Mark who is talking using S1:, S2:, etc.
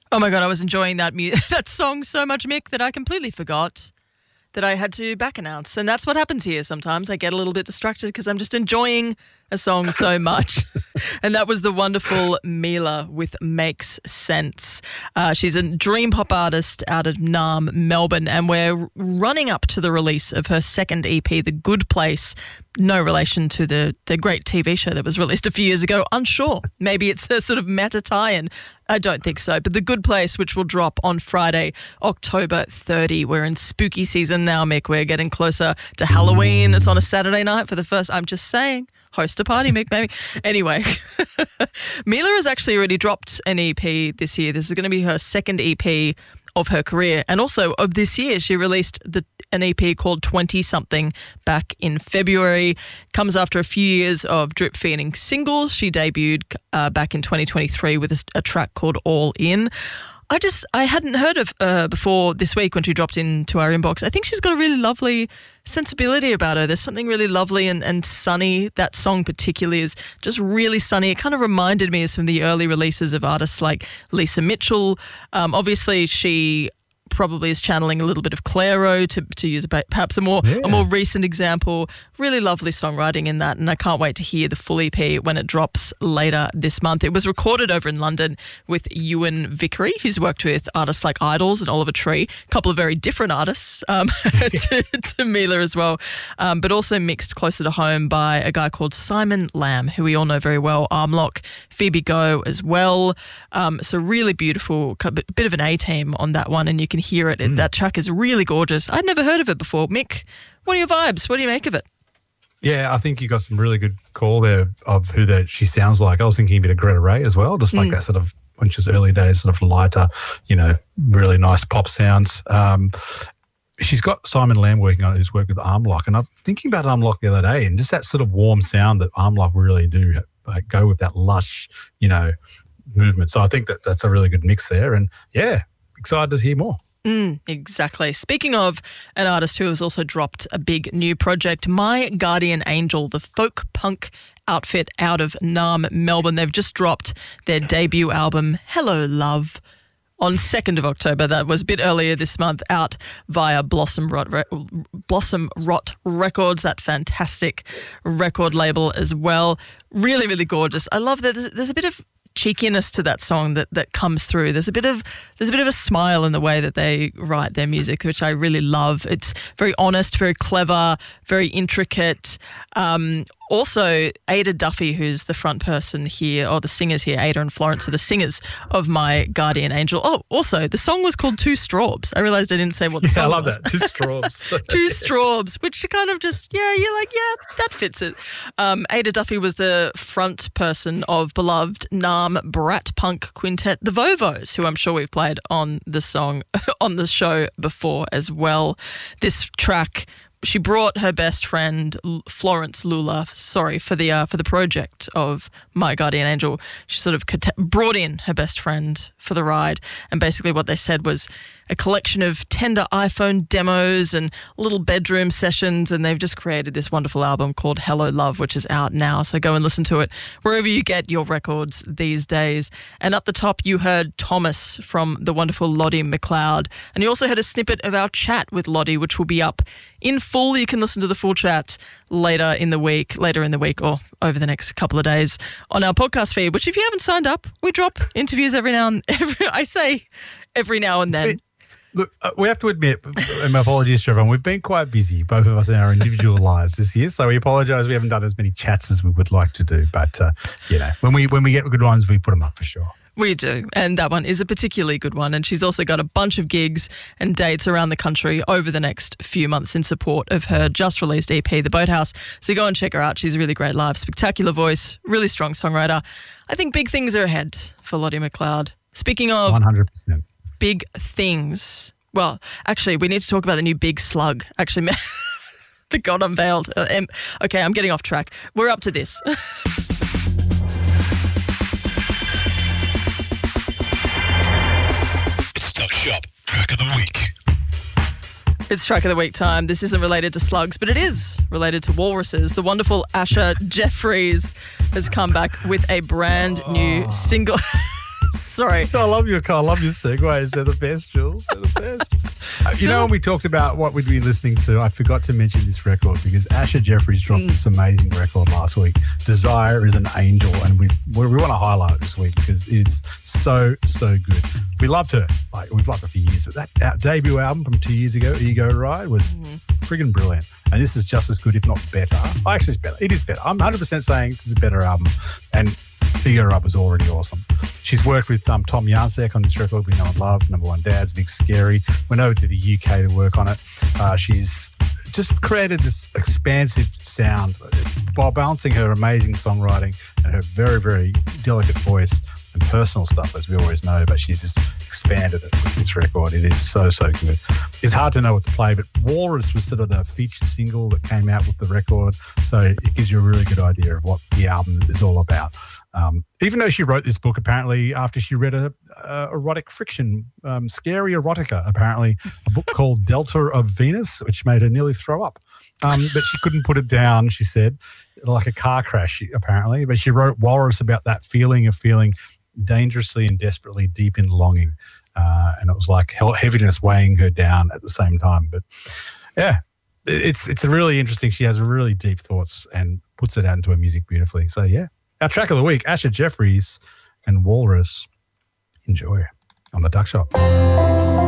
S1: Oh my God, I was enjoying that song so much, Mick, that I completely forgot that I had to back announce. And that's what happens here sometimes. I get a little bit distracted because I'm just enjoying a song so much. And that was the wonderful Mila with Makes Sense. She's a dream pop artist out of Naarm, Melbourne, and we're running up to the release of her second EP, The Good Place. No relation to the great TV show that was released a few years ago. Unsure. Maybe it's a sort of meta tie-in. I don't think so. But The Good Place, which will drop on Friday, October 30. We're in spooky season now, Mick. We're getting closer to Halloween. It's on a Saturday night for the first. I'm just saying. Host a party, Mick, maybe. Anyway, Mila has actually already dropped an EP this year. This is going to be her second EP of her career. And also of this year, she released an EP called 20-something back in February. Comes after a few years of drip-feeding singles. She debuted back in 2023 with a track called All In. I hadn't heard of before this week when she dropped into our inbox. I think she's got a really lovely sensibility about her. There's something really lovely and sunny. That song particularly is just really sunny. It kind of reminded me of some of the early releases of artists like Lisa Mitchell. Obviously, she probably is channeling a little bit of Clairo to use perhaps a more recent example. Really lovely songwriting in that, and I can't wait to hear the full EP when it drops later this month. It was recorded over in London with Ewan Vickery, who's worked with artists like Idols and Oliver Tree, a couple of very different artists to Mila as well, but also mixed closer to home by a guy called Simon Lamb, who we all know very well, Armlock, Phoebe Go as well. So really beautiful, bit of an A-team on that one, and you can hear it. That track is really gorgeous. I'd never heard of it before. Mick, what are your vibes? What do you make of it?
S2: Yeah, I think you got some really good call there of who she sounds like. I was thinking a bit of Greta Ray as well, just like that sort of, when she was early days, sort of lighter, really nice pop sounds. She's got Simon Lamb working on it, who's worked with Armlock. And I'm thinking about Armlock the other day and just that sort of warm sound that Armlock really do go with that lush, movement. So I think that's a really good mix there. And, yeah, excited to hear more.
S1: Exactly. Speaking of an artist who has also dropped a big new project, My Guardian Angel, the folk punk outfit out of Naarm, Melbourne. They've just dropped their debut album, Hello Love, on 2nd of October. That was a bit earlier this month, out via Blossom Rot Records, that fantastic record label as well. Really, really gorgeous. I love that there's a bit of cheekiness to that song that comes through. There's a bit of a smile in the way that they write their music, which I really love. It's very honest, very clever, very intricate. Also, Ada Duffy, who's the front person here, or the singers here, Ada and Florence are the singers of My Guardian Angel. Oh, also, the song was called Two Straubs. I realised I didn't say what the song was.
S2: I love that. Two Straubs.
S1: Two Straubs, which kind of just, you're like, that fits it. Ada Duffy was the front person of beloved Naarm brat punk quintet, The Vovos, who I'm sure we've played on the song on the show before as well. This track, she brought her best friend Florence Lula, for the project of My Guardian Angel. She sort of brought in her best friend for the ride, and basically what they said was a collection of tender iPhone demos and little bedroom sessions, and they've just created this wonderful album called Hello Love, which is out now. So go and listen to it wherever you get your records these days. And up the top, you heard Thomas from the wonderful Lottie McLeod, and you also heard a snippet of our chat with Lottie, which will be up in full. You can listen to the full chat later in the week or over the next couple of days on our podcast feed, which if you haven't signed up, we drop interviews every now and then.
S2: Look, we have to admit, and my apologies to everyone, we've been quite busy, both of us in our individual lives this year, so we apologise we haven't done as many chats as we would like to do, but, when we get good ones, we put them up for sure.
S1: We do, and that one is a particularly good one, and she's also got a bunch of gigs and dates around the country over the next few months in support of her just-released EP, The Boathouse, so go and check her out. She's a really great live, spectacular voice, really strong songwriter. I think big things are ahead for Lottie McLeod. Speaking of
S2: 100%.
S1: Big things. Well, actually, we need to talk about the new Big Slug. Actually, the God Unveiled. Okay, I'm getting off track. We're up to this.
S3: It's Tuck Shop Track of the Week.
S1: It's Track of the Week time. This isn't related to slugs, but it is related to walruses. The wonderful Asher Jeffries has come back with a brand new single. Sorry.
S2: I love your segues. They're the best, Jules. They're the best. When we talked about what we'd be listening to, I forgot to mention this record because Asher Jeffries dropped this amazing record last week. Desire is an Angel, and we want to highlight it this week because it's so good. We loved her. We've loved her for years, but that debut album from 2 years ago, Ego Ride, was friggin' brilliant. And this is just as good, if not better. Actually, it's better. It is better. I'm 100% saying this is a better album. And Figure Up was already awesome. She's worked with Tom Jansek on this record we know and love, Number One Dads, Big Scary. Went over to the UK to work on it. She's just created this expansive sound while balancing her amazing songwriting and her very, very delicate voice and personal stuff, as we always know, but she's just expanded it with this record. It is so good. It's hard to know what to play, but Walrus was sort of the feature single that came out with the record, so it gives you a really good idea of what the album is all about. Even though she wrote this book, apparently, after she read a erotic fiction, Scary Erotica, apparently, a book called Delta of Venus, which made her nearly throw up. But she couldn't put it down, she said, like a car crash, apparently. But she wrote Walrus about that feeling of feeling dangerously and desperately deep in longing. And it was like heaviness weighing her down at the same time. But, yeah, it's a really interesting. She has really deep thoughts and puts it out into her music beautifully. So, yeah. Our track of the week, Asher Jeffries and Walrus. Enjoy on the Duck Shop.